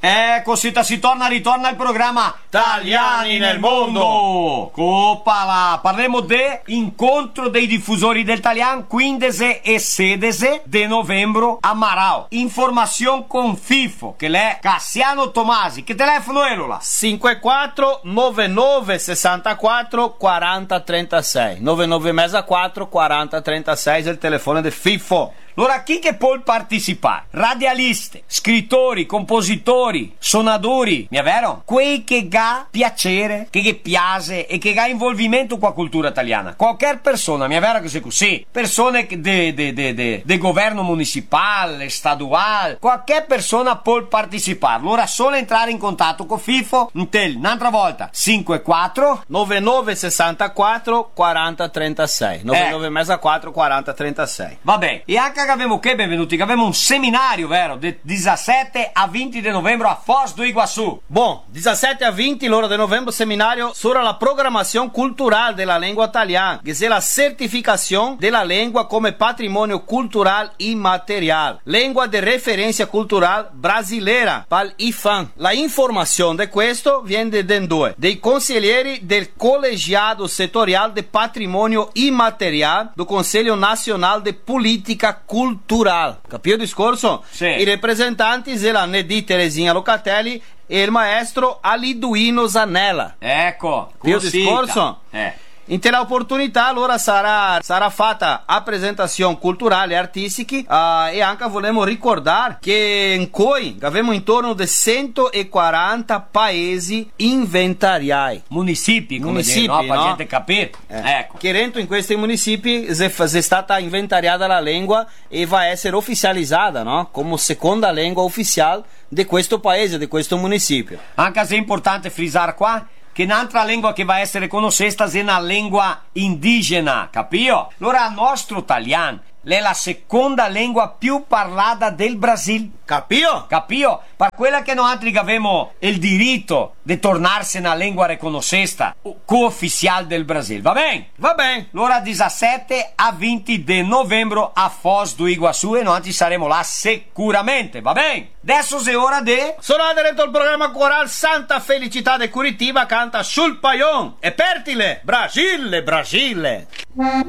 Così ritorna il programma Italiani nel mondo. Copala, parliamo dell'incontro dei diffusori del Talian 15 e 16 di novembre a Marao. Informazione con FIFO, che è Cassiano Tomasi. Che telefono è là? 54 99 64 40 36 99 mesa 4 40 36 è il telefono del FIFO. Allora, chi che può partecipare? Radialisti, scrittori, compositori, suonatori, mi è vero? Quei che ha piacere, che piace e che ha involvimento con la cultura italiana. Qualche persona, mi è vero che sia così? Persone de governo municipale, statuale, qualche persona può partecipare. Allora, solo entrare in contatto con FIFO, un'altra volta, 54 99 64 40 36 99 mesa 4 40 36. Vabbè, e anche che abbiamo benvenuti, che abbiamo un seminario, vero? Del 17 a 20 di novembre a Foz do Iguaçu. Bom, 17 a 20 l'ora di novembre seminario sobre la programazione culturale della lingua italiana, che è la certificazione della lingua come patrimonio culturale immateriale, lingua di referenza culturale brasileira, pal IFAM. La informazione di questo viene dei consiglieri del Collegiado Setorial de Patrimonio Immaterial do Conselho Nacional de Politica Cultural. Capito il discorso? Sì. I rappresentanti della Nedi Terezinha Locatelli e il maestro Aliduino Zanella. Ecco, Capito il discorso? In tale opportunità allora sarà fatta a presentazione culturale e artistica e anche vogliamo ricordare che in cui abbiamo intorno di 140 paesi inventariali. Municipi, come dire, no? Per gente capire. Ecco. Che dentro in questi municipi è stata inventariata la lingua e va a essere ufficializzata, no? Come seconda lingua ufficiale di questo paese, di questo municipio. Anche se è importante frisare qua che un'altra lingua che va a essere conosciuta è una lingua indigena, capito? Allora il nostro italiano è la seconda lingua più parlata del Brasile. Capio? Capio? Per quella che noi altri abbiamo il diritto di tornarsi una lingua riconosciuta co-ufficiale del Brasile. Va bene? Va bene. Allora 17 a 20 di novembre a Foz do Iguaçu e noi ci saremo là sicuramente, va bene? Adesso è ora di... Sono aderente al programma Coral Santa Felicità de Curitiba canta Sul Paion e Pertile, Brasile, Brasile.